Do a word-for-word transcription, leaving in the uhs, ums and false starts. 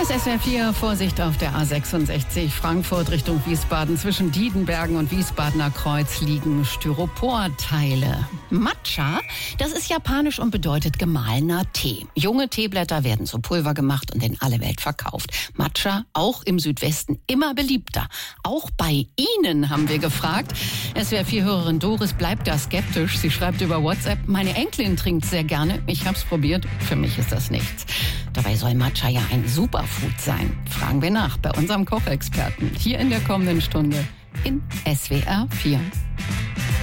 Hier ist S W R vier, Vorsicht auf der A sechsundsechzig, Frankfurt Richtung Wiesbaden. Zwischen Diedenbergen und Wiesbadener Kreuz liegen Styroporteile. Matcha, das ist japanisch und bedeutet gemahlener Tee. Junge Teeblätter werden zu Pulver gemacht und in alle Welt verkauft. Matcha, auch im Südwesten, immer beliebter. Auch bei Ihnen, haben wir gefragt. S W R vier-Hörerin Doris bleibt da skeptisch. Sie schreibt über WhatsApp, meine Enkelin trinkt sehr gerne. Ich hab's probiert, für mich ist das nichts. Dabei soll Matcha ja ein Superfood sein. Fragen wir nach bei unserem Kochexperten hier in der kommenden Stunde in S W R vier.